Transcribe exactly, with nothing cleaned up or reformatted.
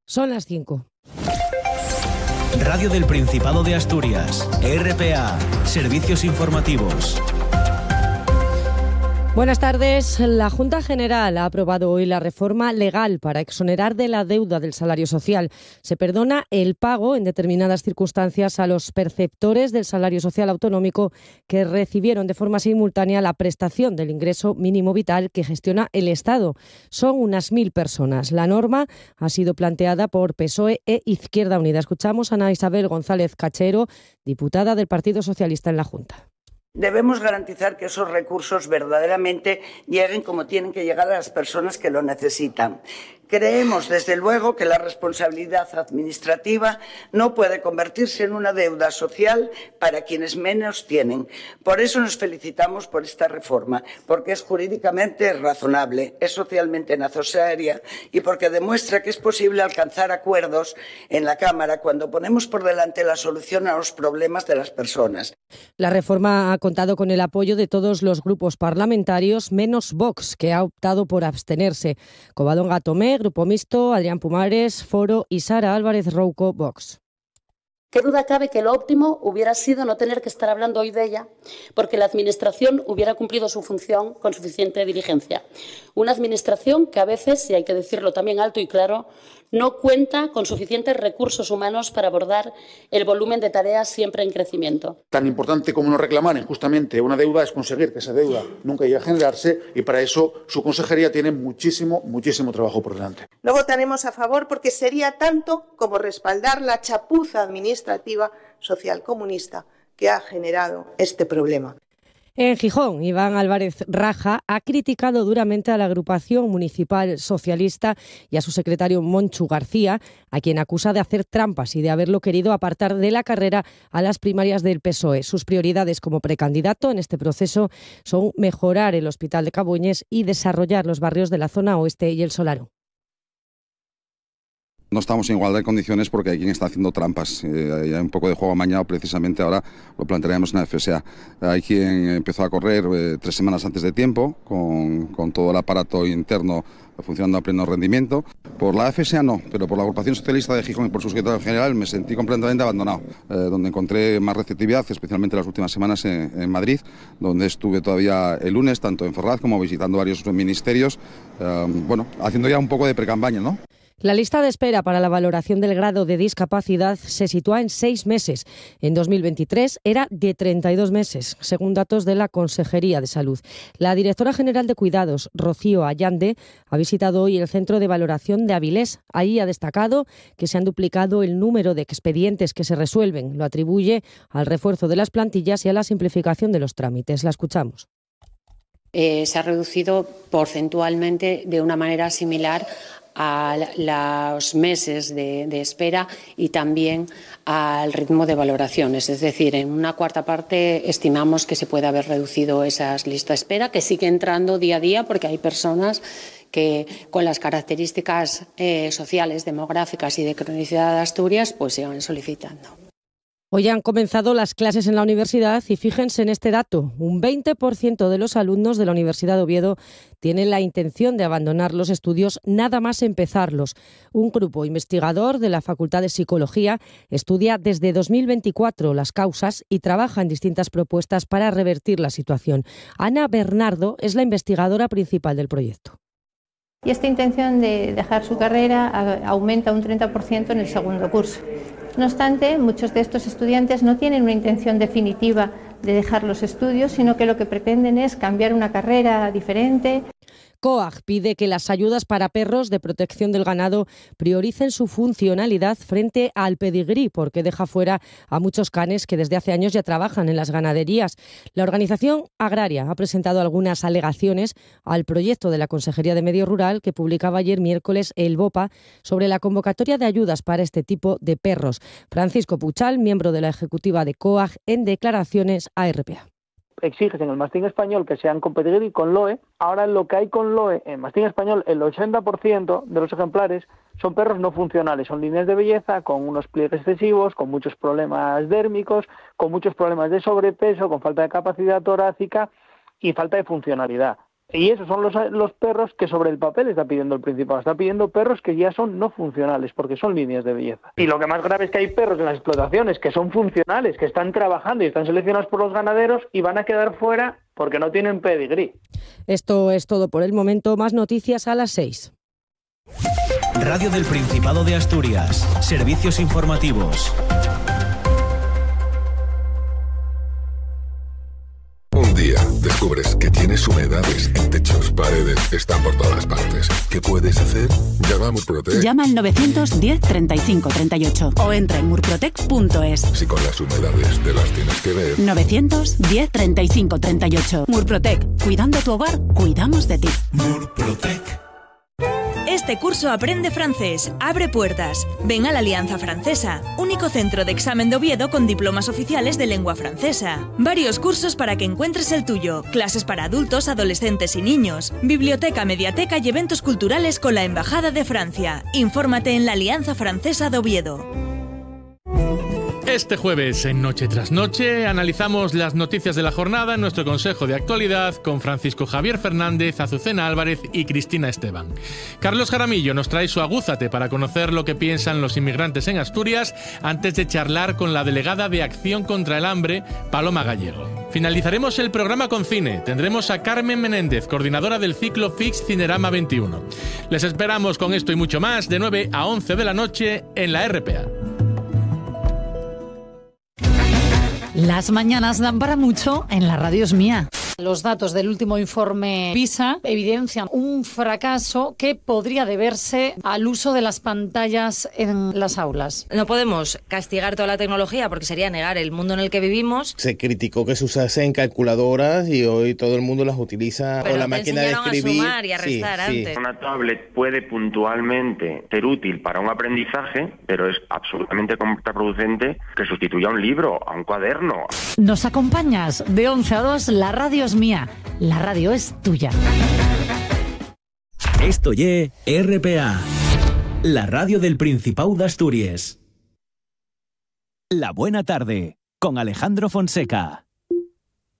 Son las cinco. Radio del Principado de Asturias, R P A, Servicios Informativos. Buenas tardes. La Junta General ha aprobado hoy la reforma legal para exonerar de la deuda del salario social. Se perdona el pago en determinadas circunstancias a los perceptores del salario social autonómico que recibieron de forma simultánea la prestación del ingreso mínimo vital que gestiona el Estado. Son unas mil personas. La norma ha sido planteada por P S O E e Izquierda Unida. Escuchamos a Ana Isabel González Cachero, diputada del Partido Socialista en la Junta. Debemos garantizar que esos recursos verdaderamente lleguen como tienen que llegar a las personas que lo necesitan. Creemos, desde luego, que la responsabilidad administrativa no puede convertirse en una deuda social para quienes menos tienen. Por eso nos felicitamos por esta reforma, porque es jurídicamente razonable, es socialmente necesaria y porque demuestra que es posible alcanzar acuerdos en la Cámara cuando ponemos por delante la solución a los problemas de las personas. La reforma ha contado con el apoyo de todos los grupos parlamentarios, menos Vox, que ha optado por abstenerse. Covadonga Tomé, Grupo Mixto, Adrián Pumares, Foro y Sara Álvarez Rouco, Vox. Qué duda cabe que lo óptimo hubiera sido no tener que estar hablando hoy de ella, porque la Administración hubiera cumplido su función con suficiente diligencia. Una Administración que a veces, y hay que decirlo también alto y claro, no cuenta con suficientes recursos humanos para abordar el volumen de tareas siempre en crecimiento. Tan importante como no reclamar injustamente una deuda es conseguir que esa deuda nunca llegue a generarse, y para eso su consejería tiene muchísimo, muchísimo trabajo por delante. No votaremos a favor porque sería tanto como respaldar la chapuza administrativa social comunista que ha generado este problema. En Gijón, Iván Álvarez Raja ha criticado duramente a la agrupación municipal socialista y a su secretario Monchu García, a quien acusa de hacer trampas y de haberlo querido apartar de la carrera a las primarias del P S O E. Sus prioridades como precandidato en este proceso son mejorar el Hospital de Cabueñes y desarrollar los barrios de la zona oeste y el Solaro. No estamos en igualdad de condiciones porque hay quien está haciendo trampas. Eh, hay un poco de juego amañado, precisamente ahora lo plantearemos en la F S A. Hay quien empezó a correr eh, tres semanas antes de tiempo, con, con todo el aparato interno funcionando a pleno rendimiento. Por la F S A no, pero por la Agrupación Socialista de Gijón y por su secretario general me sentí completamente abandonado, eh, donde encontré más receptividad, especialmente las últimas semanas en, en Madrid, donde estuve todavía el lunes, tanto en Ferraz como visitando varios ministerios, eh, bueno, haciendo ya un poco de precampaña, ¿no? La lista de espera para la valoración del grado de discapacidad se sitúa en seis meses. En dos mil veintitrés era de treinta y dos meses, según datos de la Consejería de Salud. La directora general de Cuidados, Rocío Allande, ha visitado hoy el centro de valoración de Avilés. Ahí ha destacado que se han duplicado el número de expedientes que se resuelven. Lo atribuye al refuerzo de las plantillas y a la simplificación de los trámites. La escuchamos. Eh, se ha reducido porcentualmente de una manera similar a los meses de, de espera y también al ritmo de valoraciones. Es decir, en una cuarta parte estimamos que se puede haber reducido esas listas de espera, que sigue entrando día a día porque hay personas que con las características eh, sociales, demográficas y de cronicidad de Asturias pues sigan solicitando. Hoy han comenzado las clases en la universidad y fíjense en este dato. Un veinte por ciento de los alumnos de la Universidad de Oviedo tienen la intención de abandonar los estudios nada más empezarlos. Un grupo investigador de la Facultad de Psicología estudia desde dos mil veinticuatro las causas y trabaja en distintas propuestas para revertir la situación. Ana Bernardo es la investigadora principal del proyecto. Y esta intención de dejar su carrera aumenta un treinta por ciento en el segundo curso. No obstante, muchos de estos estudiantes no tienen una intención definitiva de dejar los estudios, sino que lo que pretenden es cambiar una carrera diferente. COAG pide que las ayudas para perros de protección del ganado prioricen su funcionalidad frente al pedigrí, porque deja fuera a muchos canes que desde hace años ya trabajan en las ganaderías. La organización agraria ha presentado algunas alegaciones al proyecto de la Consejería de Medio Rural que publicaba ayer miércoles el BOPA sobre la convocatoria de ayudas para este tipo de perros. Francisco Puchal, miembro de la ejecutiva de COAG, en declaraciones a R P A. Exiges en el mastín español que sean con pedigrí y con loe. Ahora lo que hay con loe en mastín español, el ochenta por ciento de los ejemplares son perros no funcionales, son líneas de belleza con unos pliegues excesivos, con muchos problemas dérmicos, con muchos problemas de sobrepeso, con falta de capacidad torácica y falta de funcionalidad. Y esos son los, los perros que sobre el papel está pidiendo el Principado. Está pidiendo perros que ya son no funcionales, porque son líneas de belleza. Y lo que más grave es que hay perros en las explotaciones que son funcionales, que están trabajando y están seleccionados por los ganaderos y van a quedar fuera porque no tienen pedigrí. Esto es todo por el momento. Más noticias a las seis. Radio del Principado de Asturias. Servicios informativos. Un día descubres que tienes humedades en techos, paredes, están por todas partes. ¿Qué puedes hacer? Llama a Murprotec. Llama al novecientos diez treinta y cinco treinta y ocho o entra en murprotec punto es. Si con las humedades te las tienes que ver. novecientos diez treinta y cinco treinta y ocho. Murprotec. Cuidando tu hogar, cuidamos de ti. Murprotec. Este curso aprende francés, abre puertas. Ven a la Alianza Francesa, único centro de examen de Oviedo con diplomas oficiales de lengua francesa. Varios cursos para que encuentres el tuyo, clases para adultos, adolescentes y niños, biblioteca, mediateca y eventos culturales con la Embajada de Francia. Infórmate en la Alianza Francesa de Oviedo. Este jueves, en Noche tras Noche, analizamos las noticias de la jornada en nuestro Consejo de Actualidad con Francisco Javier Fernández, Azucena Álvarez y Cristina Esteban. Carlos Jaramillo nos trae su Agúzate para conocer lo que piensan los inmigrantes en Asturias antes de charlar con la delegada de Acción contra el Hambre, Paloma Gallego. Finalizaremos el programa con cine. Tendremos a Carmen Menéndez, coordinadora del ciclo Fix Cinerama veintiuno. Les esperamos con esto y mucho más de nueve a once de la noche en la R P A. Las mañanas dan para mucho en la radio es mía. Los datos del último informe PISA evidencian un fracaso que podría deberse al uso de las pantallas en las aulas. No podemos castigar toda la tecnología porque sería negar el mundo en el que vivimos. Se criticó que se usasen calculadoras y hoy todo el mundo las utiliza. Pero o la máquina de escribir. A sumar y a restar sí, antes. Sí. Una tablet puede puntualmente ser útil para un aprendizaje, pero es absolutamente contraproducente que sustituya a un libro, a un cuaderno. ¿Nos acompañas? De once a dos, la radio es mía, la radio es tuya. Esto ye R P A, la radio del Principado de Asturias. La buena tarde, con Alejandro Fonseca.